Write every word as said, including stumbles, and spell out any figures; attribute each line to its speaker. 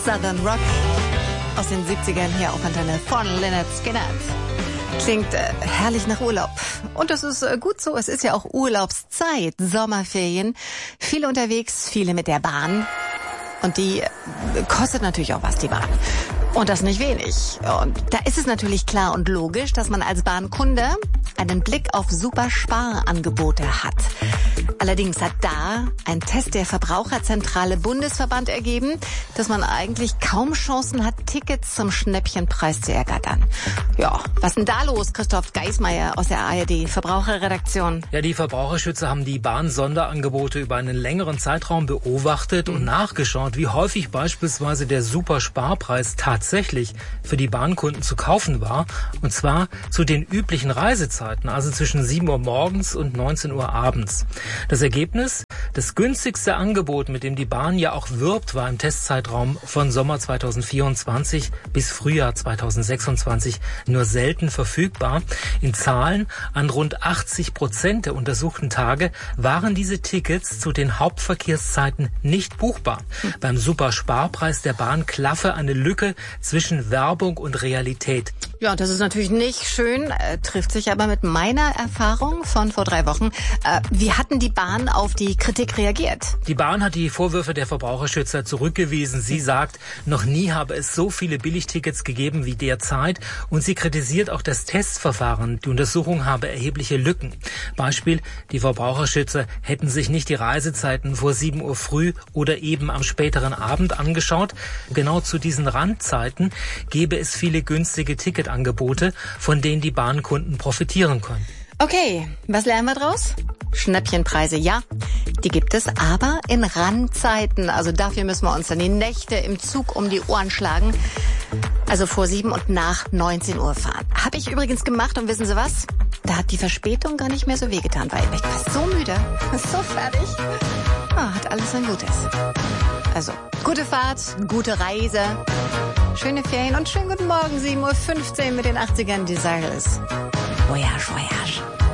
Speaker 1: Southern Rock aus den siebzigern hier auf Antenne von Lynyrd Skynyrd. Klingt äh, herrlich nach Urlaub. Und das ist äh, gut so. Es ist ja auch Urlaubszeit, Sommerferien. Viele unterwegs, viele mit der Bahn. Und die äh, kostet natürlich auch was, die Bahn. Und das nicht wenig. Und da ist es natürlich klar und logisch, dass man als Bahnkunde einen Blick auf super Sparangebote hat. Allerdings hat da ein Test der Verbraucherzentrale Bundesverband ergeben, dass man eigentlich kaum Chancen hat, Tickets zum Schnäppchenpreis zu ergattern. Ja, was ist denn da los, Christoph Geismeier aus der A R D Verbraucherredaktion?
Speaker 2: Ja, die Verbraucherschützer haben die Bahn-Sonderangebote über einen längeren Zeitraum beobachtet und nachgeschaut, wie häufig beispielsweise der Supersparpreis tatsächlich für die Bahnkunden zu kaufen war. Und zwar zu den üblichen Reisezeiten, also zwischen sieben Uhr morgens und neunzehn Uhr abends. Das Ergebnis? Das günstigste Angebot, mit dem die Bahn ja auch wirbt, war im Testzeitraum von Sommer zweitausendvierundzwanzig bis Frühjahr zweitausendsechsundzwanzig nur selten verfügbar. In Zahlen an rund achtzig Prozent der untersuchten Tage waren diese Tickets zu den Hauptverkehrszeiten nicht buchbar. Hm. Beim Supersparpreis der Bahn klaffe eine Lücke zwischen Werbung und Realität.
Speaker 1: Ja, das ist natürlich nicht schön, äh, trifft sich aber mit meiner Erfahrung von vor drei Wochen. Äh, wie hatten die Bahn auf die Kritik reagiert?
Speaker 2: Die Bahn hat die Vorwürfe der Verbraucherschützer zurückgewiesen. Sie sagt, noch nie habe es so viele Billigtickets gegeben wie derzeit. Und sie kritisiert auch das Testverfahren. Die Untersuchung habe erhebliche Lücken. Beispiel, die Verbraucherschützer hätten sich nicht die Reisezeiten vor sieben Uhr früh oder eben am späteren Abend angeschaut. Genau zu diesen Randzeiten gäbe es viele günstige Ticketangebote, von denen die Bahnkunden profitieren können.
Speaker 1: Okay, was lernen wir draus? Schnäppchenpreise, ja, die gibt es, aber in Randzeiten. Also dafür müssen wir uns dann die Nächte im Zug um die Ohren schlagen. Also vor sieben und nach neunzehn Uhr fahren. Habe ich übrigens gemacht und wissen Sie was? Da hat die Verspätung gar nicht mehr so wehgetan, weil ich war so müde, so fertig. Ah, hat alles sein Gutes. Also, gute Fahrt, gute Reise, schöne Ferien und schönen guten Morgen, sieben Uhr fünfzehn mit den achtzigern Desireless. Voyage, voyage.